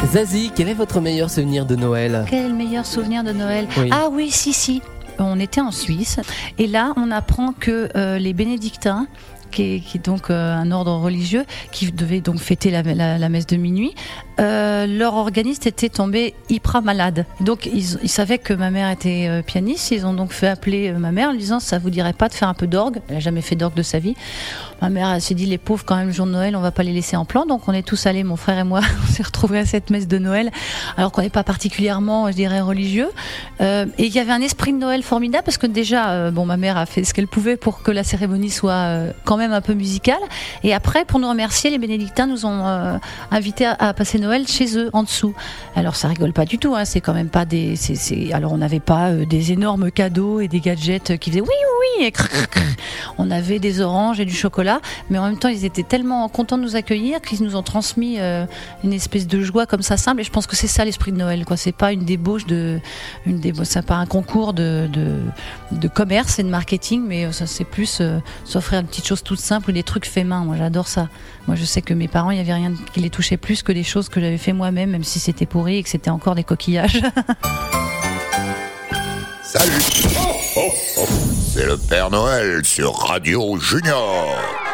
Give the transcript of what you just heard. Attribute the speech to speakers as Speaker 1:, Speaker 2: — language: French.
Speaker 1: Zazie, quel est votre meilleur souvenir de Noël ?
Speaker 2: Quel est le meilleur souvenir de Noël ?
Speaker 1: Oui.
Speaker 2: Ah oui, si. On était en Suisse et là, on apprend que les bénédictins, qui est donc un ordre religieux qui devait donc fêter la messe de minuit, leur organiste était tombé hyper malade. Donc ils savaient que ma mère était pianiste, ils ont donc fait appeler ma mère en lui disant ça vous dirait pas de faire un peu d'orgue ? Elle n'a jamais fait d'orgue de sa vie. Ma mère elle s'est dit les pauvres quand même le jour de Noël on va pas les laisser en plan, donc on est tous allés, mon frère et moi, on s'est retrouvés à cette messe de Noël alors qu'on n'est pas particulièrement je dirais religieux, et il y avait un esprit de Noël formidable parce que déjà ma mère a fait ce qu'elle pouvait pour que la cérémonie soit quand même un peu musicale, et après pour nous remercier les bénédictins nous ont invités à passer Noël chez eux en dessous. Alors ça rigole pas du tout, hein, c'est quand même pas des alors on n'avait pas des énormes cadeaux et des gadgets qui faisaient oui et on avait des oranges et du chocolat, mais en même temps ils étaient tellement contents de nous accueillir qu'ils nous ont transmis une espèce de joie comme ça simple, et je pense que c'est ça l'esprit de Noël, quoi. C'est pas une débauche c'est pas un concours de commerce et de marketing, mais ça c'est plus s'offrir une petite chose toute simple ou des trucs faits main. Moi j'adore ça. Moi je sais que mes parents il y avait rien qui les touchait plus que des choses que j'avais fait moi-même, même si c'était pourri et que c'était encore des coquillages.
Speaker 3: Salut, c'est le Père Noël sur Radio Junior.